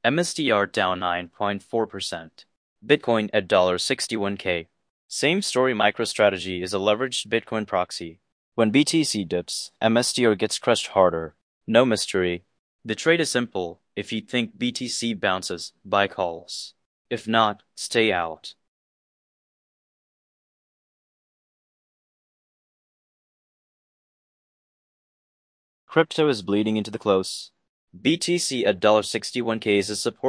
MSTR down 9.4%. Bitcoin at $61K. Same story. MicroStrategy is a leveraged Bitcoin proxy. When BTC dips, MSTR gets crushed harder. No mystery. The trade is simple. If you think BTC bounces, buy calls. If not, stay out. Crypto is bleeding into the close. BTC at $61K is a support